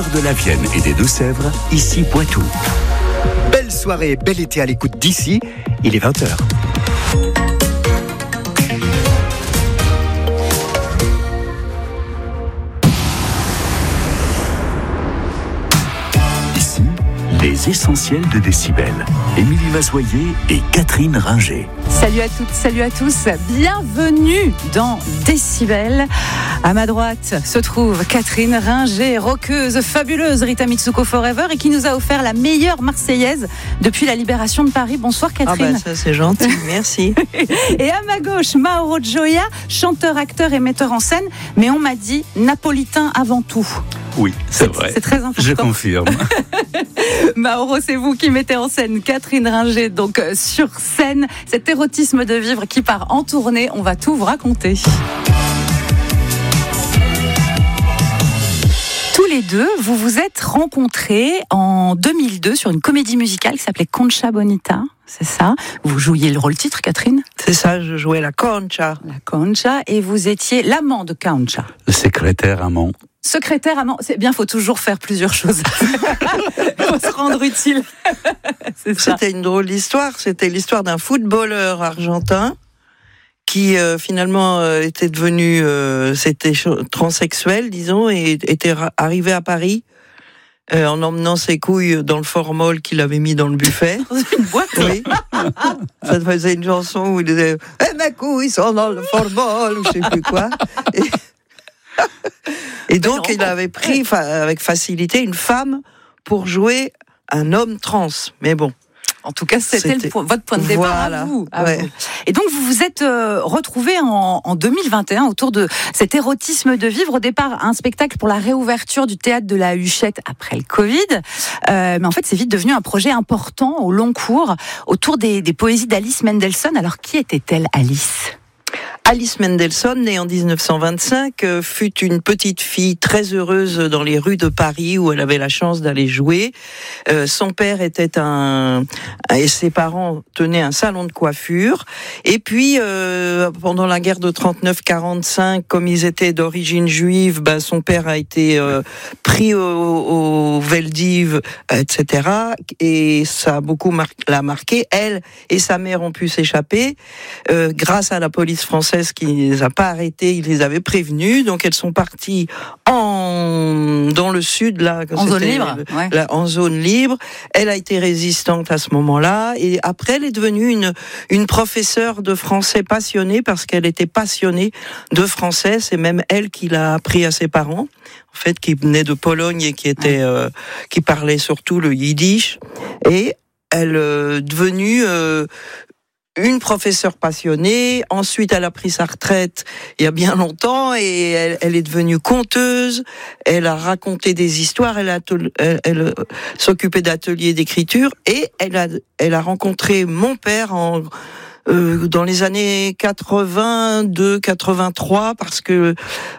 cœur de la Vienne et des Deux-Sèvres, ici Poitou. Belle soirée, bel été à l'écoute d'ici, il est 20h. Ici, les essentiels de Décibel. Émilie Mazoyer et Catherine Ringer. Salut à toutes, salut à tous, bienvenue dans Décibel. À ma droite se trouve Catherine Ringer, rockeuse, fabuleuse, Rita Mitsuko Forever, et qui nous a offert la meilleure Marseillaise depuis la libération de Paris. Bonsoir Catherine. Ah bah ça c'est gentil, merci. Et à ma gauche, Mauro Gioia, chanteur, acteur et metteur en scène, mais on m'a dit napolitain avant tout. Oui, c'est vrai. C'est très important. Je confirme. Mauro, c'est vous qui mettez en scène Catherine Ringer, donc sur scène, cet érotisme de vivre qui part en tournée, on va tout vous raconter. Tous les deux, vous vous êtes rencontrés en 2002 sur une comédie musicale qui s'appelait Concha Bonita, c'est ça? Vous jouiez le rôle-titre, Catherine? C'est ça, je jouais la Concha. La Concha, et vous étiez l'amant de Concha. Le secrétaire amant. Secrétaire amant, c'est bien, faut toujours faire plusieurs choses. Faut se rendre utile. C'est ça. C'était une drôle d'histoire, c'était l'histoire d'un footballeur argentin qui finalement était devenu transsexuel, disons, et était arrivé à Paris en emmenant ses couilles dans le formol qu'il avait mis dans le buffet. Dans une boîte. Oui. Ça faisait une chanson où il disait « mes couilles sont dans le formol » ou je sais plus quoi. Et donc il avait pris avec facilité une femme pour jouer un homme trans. Mais bon. En tout cas, c'était votre point de départ, voilà, à vous. Ouais. Et donc, vous vous êtes retrouvés en 2021 autour de cet érotisme de vivre. Au départ, un spectacle pour la réouverture du théâtre de la Huchette après le Covid. Mais en fait, c'est vite devenu un projet important au long cours autour des poésies d'Alice Mendelssohn. Alors, qui était-elle, Alice ? Alice Mendelssohn, née en 1925, fut une petite fille très heureuse dans les rues de Paris où elle avait la chance d'aller jouer. Son père était et ses parents tenaient un salon de coiffure. Et puis, pendant la guerre de 39-45, comme ils étaient d'origine juive, son père a été pris au Veldiv, etc. Et ça a beaucoup l'a marqué. Elle et sa mère ont pu s'échapper grâce à la police française qui ne les a pas arrêtés, ils les avaient prévenus, donc elles sont parties dans le sud, là, en zone libre, ouais. En zone libre. Elle a été résistante à ce moment-là, et après elle est devenue une professeure de français passionnée, parce qu'elle était passionnée de français. C'est même elle qui l'a appris à ses parents, en fait, qui venaient de Pologne et qui parlaient surtout le yiddish, et elle est devenue une professeure passionnée. Ensuite, elle a pris sa retraite il y a bien longtemps et elle est devenue conteuse. Elle a raconté des histoires. Elle s'occupait d'ateliers d'écriture et elle a rencontré mon père dans les années 82-83 parce que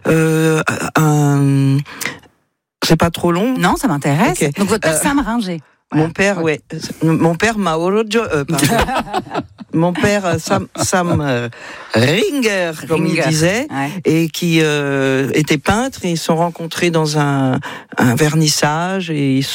c'est pas trop long. Non, ça m'intéresse. Okay. Donc votre père Sam Ringer. Mon père, ouais. Mon père Mauro mon père Sam Ringer, comme il disait, ouais. Et qui était peintre, et ils se sont rencontrés dans un vernissage et ils se